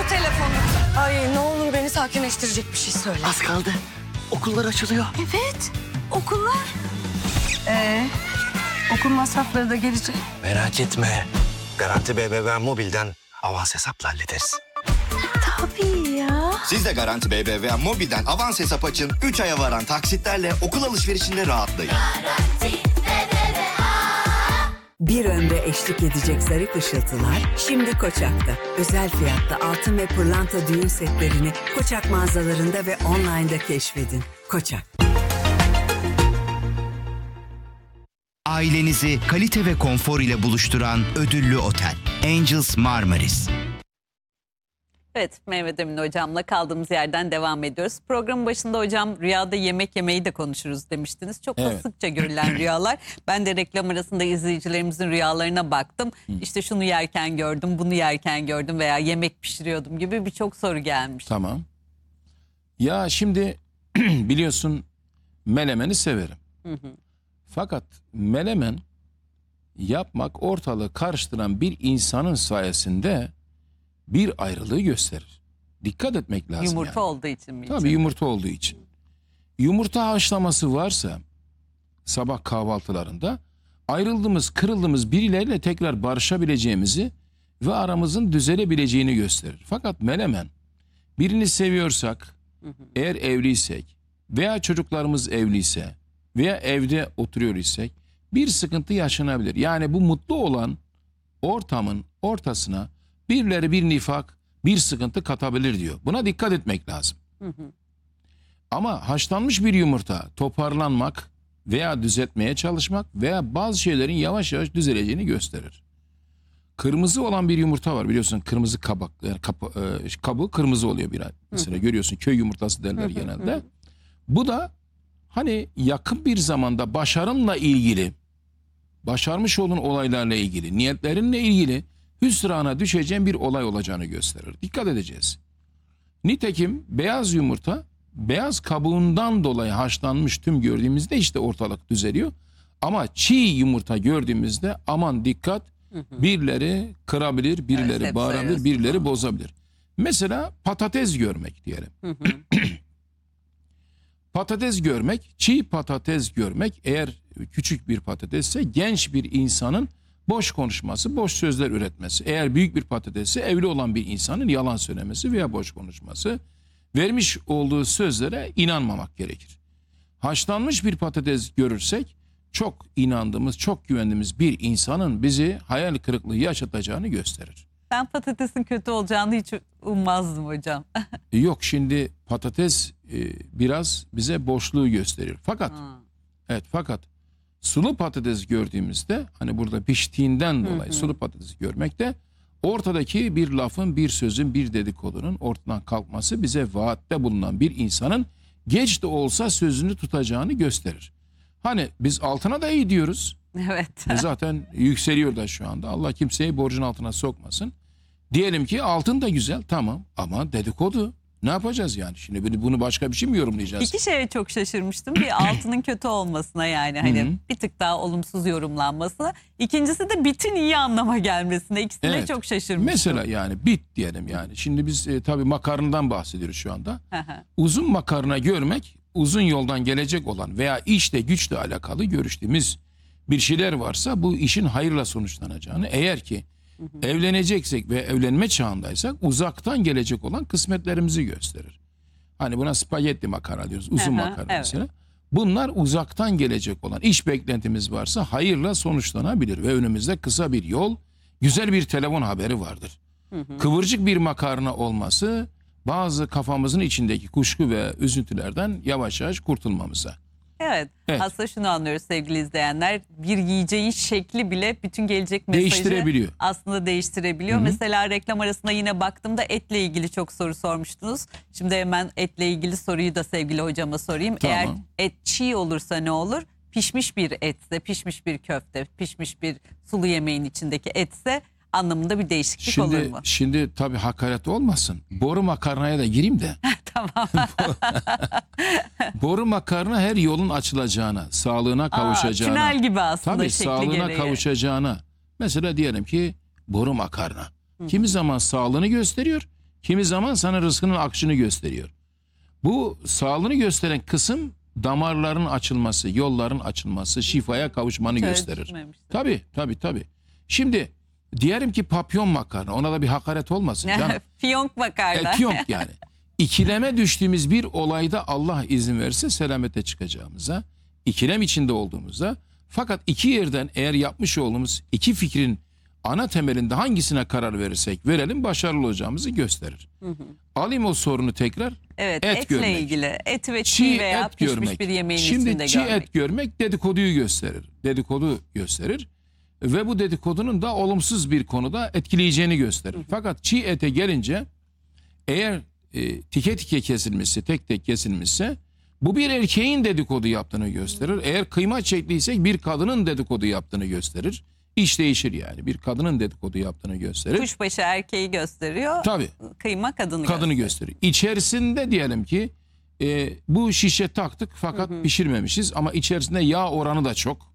şu telefonu. Ay ne olur beni sakinleştirecek bir şey söyle. Az kaldı. Okullar açılıyor. Evet, okullar. Okul masrafları da gelecek. Merak etme. Garanti BBVA Mobil'den avans hesapla hallederiz. Tabii ya. Siz de Garanti BBVA Mobil'den avans hesap açın. 3 aya varan taksitlerle okul alışverişinde rahatlayın. Bir ömre eşlik edecek zarif ışıltılar şimdi Koçak'ta. Özel fiyatta altın ve pırlanta düğün setlerini Koçak mağazalarında ve online'da keşfedin. Koçak. Ailenizi kalite ve konfor ile buluşturan ödüllü otel Angels Marmaris. Evet, Mehmet Emin hocamla kaldığımız yerden devam ediyoruz. Programın başında hocam rüyada yemek yemeyi de konuşuruz demiştiniz. Çok da sıkça görülen rüyalar. Ben de reklam arasında izleyicilerimizin rüyalarına baktım. İşte şunu yerken gördüm, bunu yerken gördüm veya yemek pişiriyordum gibi birçok soru gelmiş. Tamam. Ya şimdi biliyorsun melemeni severim. Fakat melemen yapmak ortalığı karıştıran bir insanın sayesinde bir ayrılığı gösterir. Dikkat etmek lazım. Yumurta yani. olduğu için mi? Tabii yumurta olduğu için. Yumurta haşlaması varsa sabah kahvaltılarında ayrıldığımız, kırıldığımız birileriyle tekrar barışabileceğimizi ve aramızın düzelebileceğini gösterir. Fakat melemen birini seviyorsak, eğer evliysek veya çocuklarımız evliyse veya evde oturuyor isek bir sıkıntı yaşanabilir. Yani bu mutlu olan ortamın ortasına birileri bir nifak, bir sıkıntı katabilir diyor. Buna dikkat etmek lazım. Ama haşlanmış bir yumurta toparlanmak veya düzeltmeye çalışmak veya bazı şeylerin yavaş yavaş düzeleceğini gösterir. Kırmızı olan bir yumurta var biliyorsun, kırmızı kabak, yani kabuğu kırmızı oluyor bir. Mesela görüyorsun, köy yumurtası derler genelde. Bu da hani yakın bir zamanda başarınla ilgili, başarmış olduğun olaylarla ilgili, niyetlerinle ilgili hüsrana düşeceğin bir olay olacağını gösterir. Dikkat edeceğiz. Nitekim beyaz yumurta, beyaz kabuğundan dolayı haşlanmış tüm gördüğümüzde işte ortalık düzeliyor. Ama çiğ yumurta gördüğümüzde aman dikkat, birileri kırabilir, birileri hep bağırabilir, sayıyorsun. birileri bozabilir. Mesela patates görmek diyelim. Patates görmek, çiğ patates görmek, eğer küçük bir patatesse genç bir insanın boş konuşması, boş sözler üretmesi. Eğer büyük bir patatesse evli olan bir insanın yalan söylemesi veya boş konuşması. Vermiş olduğu sözlere inanmamak gerekir. Haşlanmış bir patates görürsek çok inandığımız, çok güvendiğimiz bir insanın bizi hayal kırıklığı yaşatacağını gösterir. Ben patatesin kötü olacağını hiç ummazdım hocam. Yok, şimdi patates biraz bize boşluğu gösterir. Fakat fakat sulu patates gördüğümüzde, hani burada piştiğinden dolayı sulu patates görmekte, ortadaki bir lafın, bir sözün, bir dedikodunun ortadan kalkması bize vaatte bulunan bir insanın geç de olsa sözünü tutacağını gösterir. Hani biz altına da iyi diyoruz. Evet. Zaten yükseliyor da şu anda. Allah kimseyi borcun altına sokmasın. Diyelim ki altın da güzel, tamam, ama dedikodu. Ne yapacağız yani? Şimdi bunu başka bir şey mi yorumlayacağız? İki şeye çok şaşırmıştım. Bir, altının kötü olmasına, yani hani bir tık daha olumsuz yorumlanmasına. İkincisi de bitin iyi anlama gelmesine. İkisine çok şaşırmıştım. Mesela yani bit diyelim yani. Şimdi biz tabii makarnadan bahsediyoruz şu anda. Uzun makarna görmek, uzun yoldan gelecek olan veya işle güçle alakalı görüştüğümüz bir şeyler varsa bu işin hayırla sonuçlanacağını, eğer ki evleneceksek ve evlenme çağındaysak uzaktan gelecek olan kısmetlerimizi gösterir. Hani buna spagetti makarna diyoruz, uzun makarna mesela. Bunlar uzaktan gelecek olan iş beklentimiz varsa hayırla sonuçlanabilir ve önümüzde kısa bir yol, güzel bir telefon haberi vardır. Kıvırcık bir makarna olması bazı kafamızın içindeki kuşku ve üzüntülerden yavaş yavaş kurtulmamıza. Evet. Aslında şunu anlıyoruz sevgili izleyenler. Bir yiyeceğin şekli bile bütün gelecek mesajı değiştirebiliyor. Aslında değiştirebiliyor. Mesela reklam arasında yine baktığımda etle ilgili çok soru sormuştunuz. Şimdi hemen etle ilgili soruyu da sevgili hocama sorayım. Tamam. Eğer et çiğ olursa ne olur? Pişmiş bir etse, pişmiş bir köfte, pişmiş bir sulu yemeğin içindeki etse anlamında bir değişiklik olur mu? Şimdi tabii hakaret olmasın. Boru makarnaya da gireyim de. Tamam. Boru makarna her yolun açılacağına, sağlığına kavuşacağına. Tünel gibi aslında tabii, şekli sağlığına gereği. kavuşacağına. Mesela diyelim ki boru makarna. Kimi zaman sağlığını gösteriyor, Kimi zaman sana rızkının akışını gösteriyor. Bu sağlığını gösteren kısım damarların açılması, yolların açılması, şifaya kavuşmanı gösterir. Çözmemiştim. Tabii. Şimdi diyelim ki papyon makarna, ona da bir hakaret olmasın canım. Fiyonk makarna. Fiyonk yani. İkileme düştüğümüz bir olayda Allah izin verirse selamete çıkacağımıza, ikilem içinde olduğumuzda, fakat iki yerden eğer yapmış olduğumuz iki fikrin ana temelinde hangisine karar verirsek verelim başarılı olacağımızı gösterir. Alayım o sorunu tekrar. Evet, Et etle görmek. ilgili. Et ve çiğ veya pişmiş bir yemeğin Şimdi içinde çiğ görmek. et görmek dedikoduyu gösterir. Dedikodu gösterir. Ve bu dedikodunun da olumsuz bir konuda etkileyeceğini gösterir. Fakat çiğ ete gelince eğer tike tike kesilmişse, tek tek kesilmişse bu bir erkeğin dedikodu yaptığını gösterir. Eğer kıyma şekliysek bir kadının dedikodu yaptığını gösterir. İş değişir yani. Bir kadının dedikodu yaptığını gösterir. Kuşbaşı erkeği gösteriyor. Tabii. Kıyma kadını gösterir. İçerisinde diyelim ki bu şişe taktık fakat pişirmemişiz ama içerisinde yağ oranı da çok.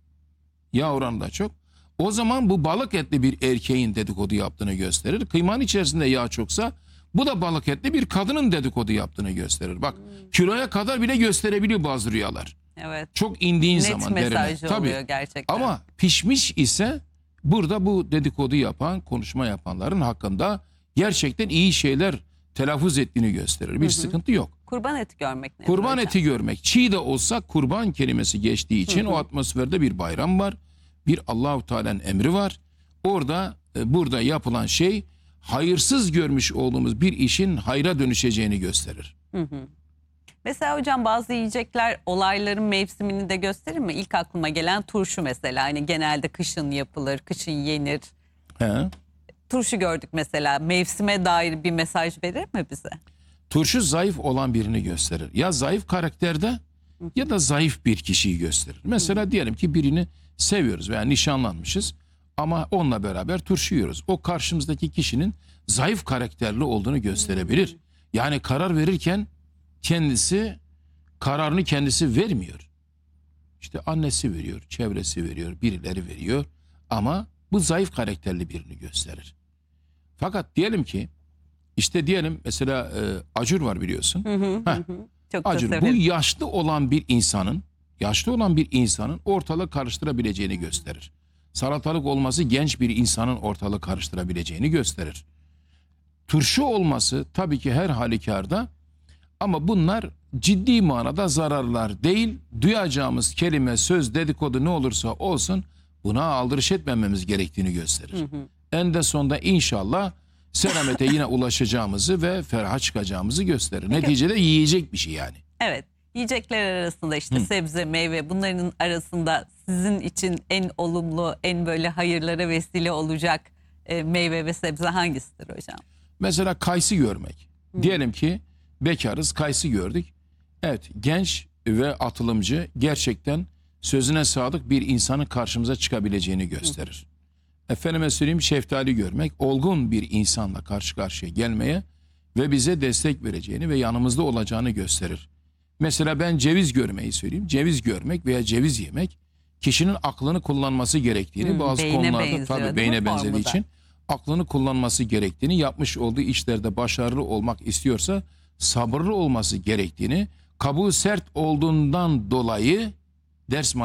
O zaman bu balık etli bir erkeğin dedikodu yaptığını gösterir. Kıymanın içerisinde yağ çoksa bu da balık etli bir kadının dedikodu yaptığını gösterir. Bak kiloya kadar bile gösterebiliyor bazı rüyalar. Evet. Çok indiğin Net zaman derine. mesajı oluyor gerçekten. Ama pişmiş ise burada bu dedikodu yapan, konuşma yapanların hakkında gerçekten iyi şeyler telaffuz ettiğini gösterir. Bir sıkıntı yok. Kurban eti görmek ne? Kurban hocam? eti görmek. Çiğ de olsa kurban kelimesi geçtiği için o atmosferde bir bayram var. Bir Allahu Teala'nın emri var. Burada yapılan şey hayırsız görmüş olduğumuz bir işin hayra dönüşeceğini gösterir. Mesela hocam bazı yiyecekler olayların mevsimini de gösterir mi? İlk aklıma gelen turşu mesela. Hani genelde kışın yapılır, kışın yenir. He. Turşu gördük mesela. Mevsime dair bir mesaj verir mi bize? Turşu zayıf olan birini gösterir. Ya zayıf karakterde ya da zayıf bir kişiyi gösterir. Mesela diyelim ki birini seviyoruz veya nişanlanmışız ama onunla beraber turşu yiyoruz. O karşımızdaki kişinin zayıf karakterli olduğunu gösterebilir. Yani karar verirken kararını kendisi vermiyor. İşte annesi veriyor, çevresi veriyor, birileri veriyor ama bu zayıf karakterli birini gösterir. Fakat diyelim ki mesela Acur var biliyorsun. Çok da Acur bu severim. yaşlı olan bir insanın ortalığı karıştırabileceğini gösterir. Salatalık olması genç bir insanın ortalığı karıştırabileceğini gösterir. Turşu olması tabii ki her halükarda ama bunlar ciddi manada zararlar değil. Duyacağımız kelime, söz, dedikodu ne olursa olsun buna aldırış etmememiz gerektiğini gösterir. En de sonunda inşallah selamete yine ulaşacağımızı ve feraha çıkacağımızı gösterir. Neticede yiyecek bir şey yani. Evet. Yiyecekler arasında işte sebze, meyve bunların arasında sizin için en olumlu, en böyle hayırlara vesile olacak meyve ve sebze hangisidir hocam? Mesela kayısı görmek. Diyelim ki bekarız, kayısı gördük. Evet, genç ve atılımcı, gerçekten sözüne sadık bir insanın karşımıza çıkabileceğini gösterir. Efendime söyleyeyim, şeftali görmek, olgun bir insanla karşı karşıya gelmeye ve bize destek vereceğini ve yanımızda olacağını gösterir. Mesela ben ceviz görmeyi söyleyeyim. Ceviz görmek veya ceviz yemek kişinin aklını kullanması gerektiğini bazı beyne konularda benziyor, tabii değil mi beyne benzediği formunda? için aklını kullanması gerektiğini, yapmış olduğu işlerde başarılı olmak istiyorsa sabırlı olması gerektiğini, kabuğu sert olduğundan dolayı ders